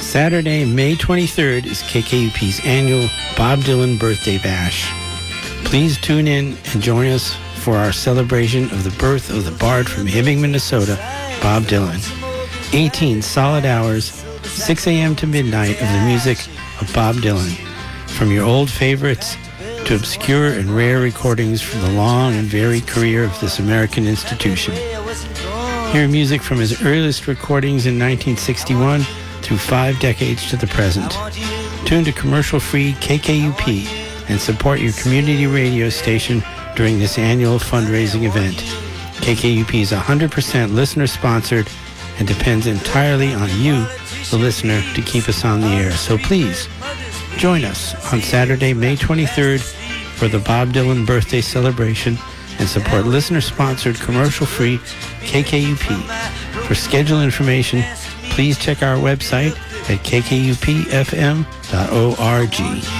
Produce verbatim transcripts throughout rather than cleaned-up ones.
Saturday, May twenty-third is K K U P's annual Bob Dylan Birthday Bash. Please tune in and join us for our celebration of the birth of the bard from Hibbing, Minnesota, Bob Dylan. eighteen solid hours, six a.m. to midnight of the music of Bob Dylan. From your old favorites to obscure and rare recordings from the long and varied career of this American institution. Hear music from his earliest recordings in nineteen sixty-one through five decades to the present. Tune to commercial-free K K U P and support your community radio station during this annual fundraising event. K K U P is one hundred percent listener-sponsored and depends entirely on you, the listener, to keep us on the air. So please, join us on Saturday, May twenty-third for the Bob Dylan birthday celebration and support listener-sponsored commercial-free K K U P. For schedule information, please check our website at k k u p f m dot org.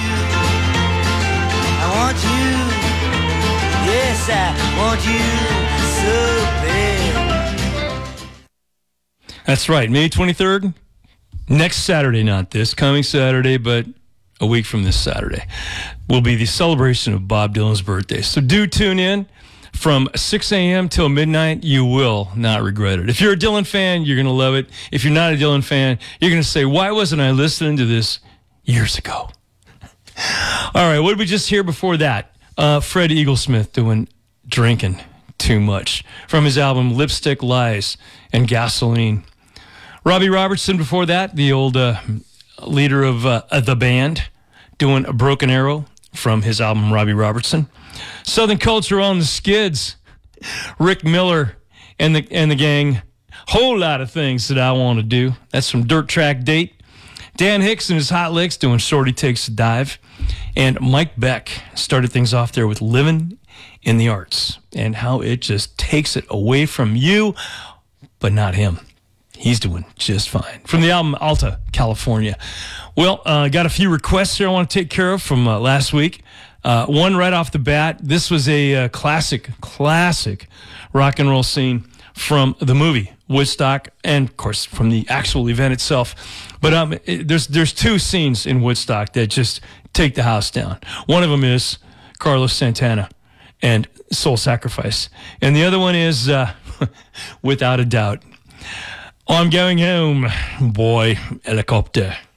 I want you, yes, I want you so bad. That's right, May twenty-third, next Saturday, not this coming Saturday, but a week from this Saturday, will be the celebration of Bob Dylan's birthday. So do tune in from six a.m. till midnight. You will not regret it. If you're a Dylan fan, you're going to love it. If you're not a Dylan fan, you're going to say, why wasn't I listening to this years ago? All right, what did we just hear before that? Uh, Fred Eaglesmith doing Drinking Too Much from his album Lipstick, Lies, and Gasoline. Robbie Robertson before that, the old uh, leader of uh, the band, doing A Broken Arrow from his album Robbie Robertson. Southern Culture on the Skids, Rick Miller and the and the gang. Whole lot of things that I want to do. That's from Dirt Track Date. Dan Hicks and his Hot Licks doing Shorty Takes a Dive. And Mike Beck started things off there with Living in the Arts and how it just takes it away from you, but not him. He's doing just fine. From the album Alta, California. Well, I uh, got a few requests here I want to take care of from uh, last week. Uh, one right off the bat. This was a uh, classic, classic rock and roll scene from the movie Woodstock, and of course from the actual event itself. But um, it, there's there's two scenes in Woodstock that just take the house down. One of them is Carlos Santana and Soul Sacrifice, and the other one is, uh, without a doubt, I'm Going Home, Boy Helicopter.